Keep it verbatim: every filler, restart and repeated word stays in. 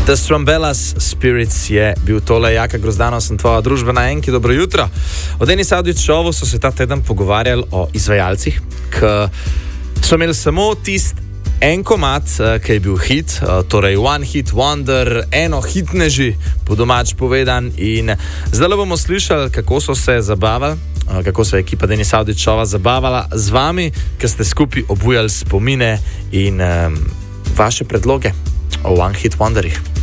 The Strumbellas Spirits je bil tole, Jaka Grozdanov, sem tvoja družbena enki, dobro jutro. Od Denis Avdić Showu so se ta teden pogovarjali o izvajalcih, ki so imeli samo tist en komad, ki je bil hit, torej one hit wonder, eno hitneži, po domač povedan, in zdaj bomo slišali, kako so se zabavali, kako se je ekipa Denis Avdić Showa zabavala z vami, ki ste skupaj obujali spomine in um, vaše predloge o one hit wonderih.